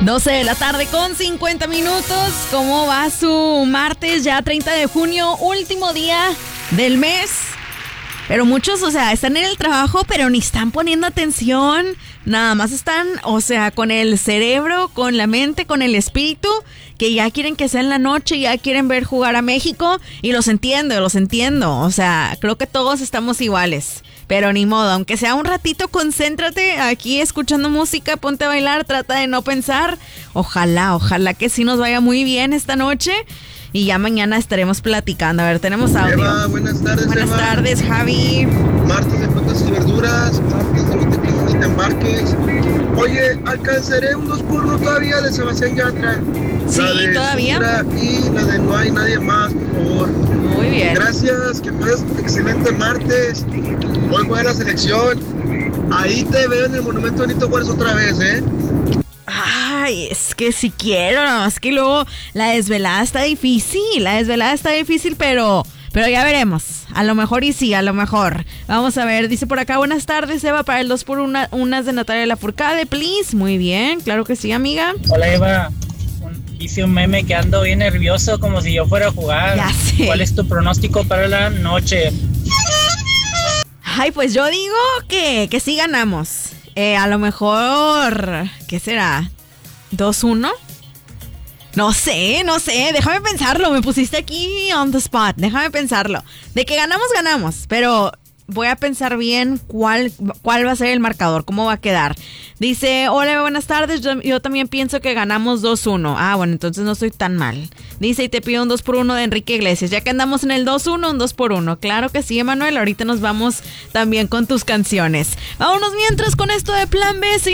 12 de la tarde con 50 minutos. ¿Cómo va su martes? Ya 30 de junio, último día del mes. Pero muchos, están en el trabajo, pero ni están poniendo atención. Nada más están, con el cerebro, con la mente, con el espíritu, que ya quieren que sea en la noche, ya quieren ver jugar a México. Y los entiendo. Creo que todos estamos iguales. Pero ni modo, aunque sea un ratito, concéntrate aquí escuchando música, ponte a bailar, trata de no pensar. Ojalá que sí nos vaya muy bien esta noche. Y ya mañana estaremos platicando. A ver, tenemos audio. Eva, buenas tardes, Buenas Eva. tardes, Javi. Martes de frutas y verduras, martes de no te piques ni te embarques. Oye, alcanzaré un 2x1 todavía de Sebastián Yatra. Sí, La de todavía. Sucra y la de No hay nadie más, por favor. Muy bien. Gracias, que pases excelente martes. Hoy juega la selección. Ahí te veo en el Monumento Benito Juárez otra vez, ¿eh? Ay, es que si quiero, nada más que luego la desvelada está difícil, pero ya veremos. A lo mejor y sí, a lo mejor. Vamos a ver, dice por acá, buenas tardes, Eva, para el 2x1, unas de Natalia Lafourcade, please. Muy bien, claro que sí, amiga. Hola, Eva. Hice un meme que ando bien nervioso como si yo fuera a jugar. Ya sé. ¿Cuál es tu pronóstico para la noche? Ay, pues yo digo que sí ganamos. A lo mejor, ¿qué será? ¿2-1? No sé, déjame pensarlo, me pusiste aquí on the spot, déjame pensarlo. De que ganamos, pero voy a pensar bien cuál va a ser el marcador, cómo va a quedar. Dice, hola, buenas tardes, yo también pienso que ganamos 2-1. Ah, bueno, entonces no estoy tan mal. Dice, y te pido un 2x1 de Enrique Iglesias. Ya que andamos en el 2-1, un 2x1. Claro que sí, Emanuel, ahorita nos vamos también con tus canciones. Vámonos mientras con esto de Plan B.